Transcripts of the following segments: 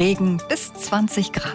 Regen bis 20 Grad.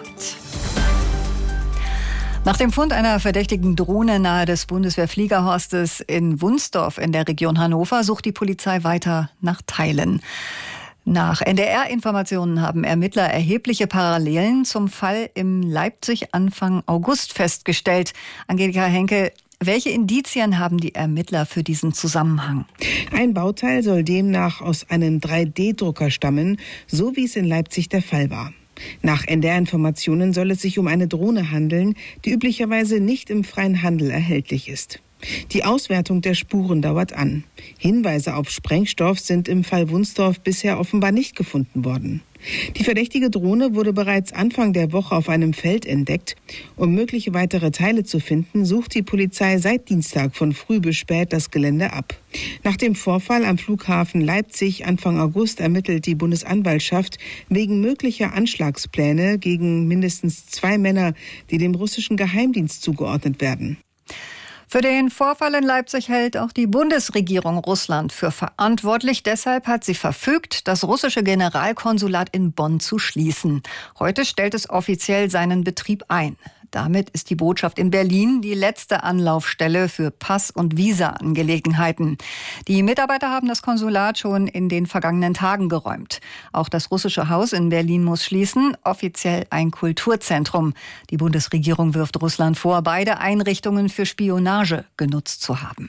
Nach dem Fund einer verdächtigen Drohne nahe des Bundeswehrfliegerhorstes in Wunsdorf in der Region Hannover sucht die Polizei weiter nach Teilen. Nach NDR-Informationen haben Ermittler erhebliche Parallelen zum Fall in Leipzig Anfang August festgestellt. Angelika Henke, welche Indizien haben die Ermittler für diesen Zusammenhang? Ein Bauteil soll demnach aus einem 3D-Drucker stammen, so wie es in Leipzig der Fall war. Nach NDR-Informationen soll es sich um eine Drohne handeln, die üblicherweise nicht im freien Handel erhältlich ist. Die Auswertung der Spuren dauert an. Hinweise auf Sprengstoff sind im Fall Wunsdorf bisher offenbar nicht gefunden worden. Die verdächtige Drohne wurde bereits Anfang der Woche auf einem Feld entdeckt. Um mögliche weitere Teile zu finden, sucht die Polizei seit Dienstag von früh bis spät das Gelände ab. Nach dem Vorfall am Flughafen Leipzig Anfang August ermittelt die Bundesanwaltschaft wegen möglicher Anschlagspläne gegen mindestens 2 Männer, die dem russischen Geheimdienst zugeordnet werden. Für den Vorfall in Leipzig hält auch die Bundesregierung Russland für verantwortlich. Deshalb hat sie verfügt, das russische Generalkonsulat in Bonn zu schließen. Heute stellt es offiziell seinen Betrieb ein. Damit ist die Botschaft in Berlin die letzte Anlaufstelle für Pass- und Visa-Angelegenheiten. Die Mitarbeiter haben das Konsulat schon in den vergangenen Tagen geräumt. Auch das russische Haus in Berlin muss schließen, offiziell ein Kulturzentrum. Die Bundesregierung wirft Russland vor, beide Einrichtungen für Spionage genutzt zu haben.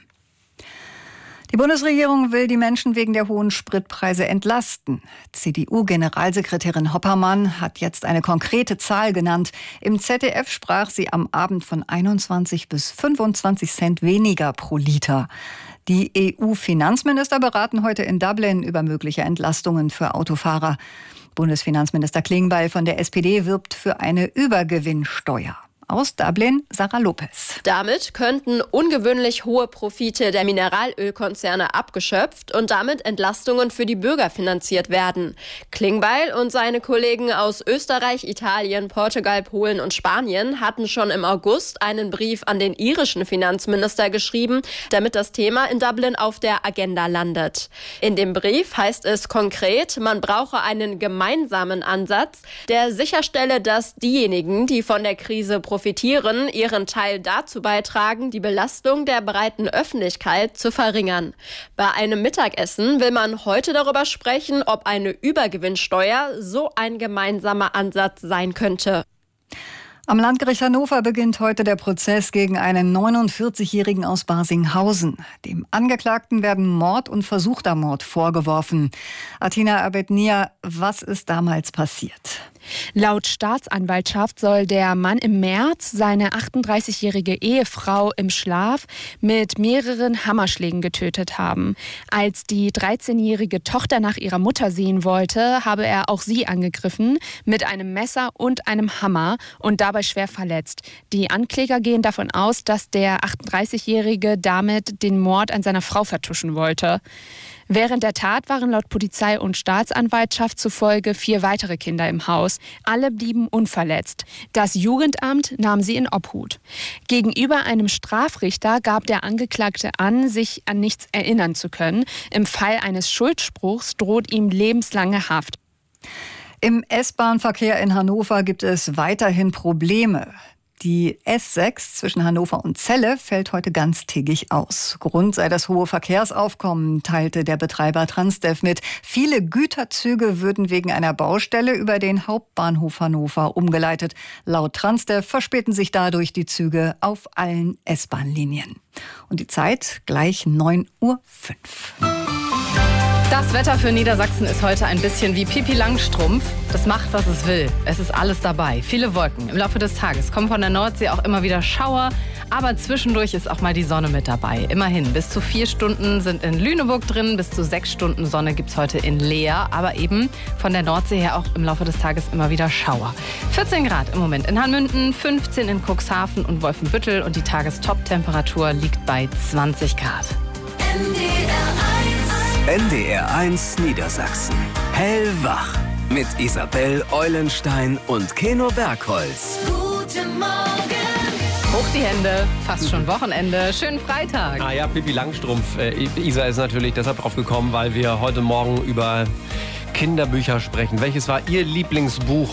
Die Bundesregierung will die Menschen wegen der hohen Spritpreise entlasten. CDU-Generalsekretärin Hoppermann hat jetzt eine konkrete Zahl genannt. Im ZDF sprach sie am Abend von 21 bis 25 Cent weniger pro Liter. Die EU-Finanzminister beraten heute in Dublin über mögliche Entlastungen für Autofahrer. Bundesfinanzminister Klingbeil von der SPD wirbt für eine Übergewinnsteuer. Aus Dublin, Sarah Lopez. Damit könnten ungewöhnlich hohe Profite der Mineralölkonzerne abgeschöpft und damit Entlastungen für die Bürger finanziert werden. Klingbeil und seine Kollegen aus Österreich, Italien, Portugal, Polen und Spanien hatten schon im August einen Brief an den irischen Finanzminister geschrieben, damit das Thema in Dublin auf der Agenda landet. In dem Brief heißt es konkret, man brauche einen gemeinsamen Ansatz, der sicherstelle, dass diejenigen, die von der Krise profitieren, ihren Teil dazu beitragen, die Belastung der breiten Öffentlichkeit zu verringern. Bei einem Mittagessen will man heute darüber sprechen, ob eine Übergewinnsteuer so ein gemeinsamer Ansatz sein könnte. Am Landgericht Hannover beginnt heute der Prozess gegen einen 49-Jährigen aus Barsinghausen. Dem Angeklagten werden Mord und versuchter Mord vorgeworfen. Athina Abednia, was ist damals passiert? Laut Staatsanwaltschaft soll der Mann im März seine 38-jährige Ehefrau im Schlaf mit mehreren Hammerschlägen getötet haben. Als die 13-jährige Tochter nach ihrer Mutter sehen wollte, habe er auch sie angegriffen mit einem Messer und einem Hammer und dabei schwer verletzt. Die Ankläger gehen davon aus, dass der 38-jährige damit den Mord an seiner Frau vertuschen wollte. Während der Tat waren laut Polizei und Staatsanwaltschaft zufolge 4 weitere Kinder im Haus. Alle blieben unverletzt. Das Jugendamt nahm sie in Obhut. Gegenüber einem Strafrichter gab der Angeklagte an, sich an nichts erinnern zu können. Im Fall eines Schuldspruchs droht ihm lebenslange Haft. Im S-Bahn-Verkehr in Hannover gibt es weiterhin Probleme. Die S6 zwischen Hannover und Celle fällt heute ganztägig aus. Grund sei das hohe Verkehrsaufkommen, teilte der Betreiber Transdev mit. Viele Güterzüge würden wegen einer Baustelle über den Hauptbahnhof Hannover umgeleitet. Laut Transdev verspäten sich dadurch die Züge auf allen S-Bahn-Linien. Und die Zeit gleich 9:05 Uhr. Das Wetter für Niedersachsen ist heute ein bisschen wie Pipi Langstrumpf. Das macht, was es will. Es ist alles dabei. Viele Wolken. Im Laufe des Tages kommen von der Nordsee auch immer wieder Schauer. Aber zwischendurch ist auch mal die Sonne mit dabei. Immerhin, bis zu 4 Stunden sind in Lüneburg drin. Bis zu 6 Stunden Sonne gibt es heute in Leer. Aber eben von der Nordsee her auch im Laufe des Tages immer wieder Schauer. 14 Grad im Moment in Hanmünden, 15 in Cuxhaven und Wolfenbüttel. Und die Tagestop-Temperatur liegt bei 20 Grad. NDR 1 Niedersachsen. Hellwach. Mit Isabel Eulenstein und Keno Bergholz. Guten Morgen. Hoch die Hände, fast schon Wochenende. Schönen Freitag. Ah ja, Pipi Langstrumpf. Isa ist natürlich deshalb drauf gekommen, weil wir heute Morgen über Kinderbücher sprechen. Welches war Ihr Lieblingsbuch